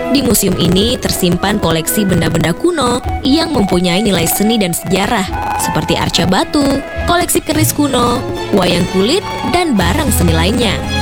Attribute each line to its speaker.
Speaker 1: Di museum ini tersimpan koleksi benda-benda kuno yang mempunyai nilai seni dan sejarah, seperti arca batu, koleksi keris kuno, wayang kulit, dan barang seni lainnya.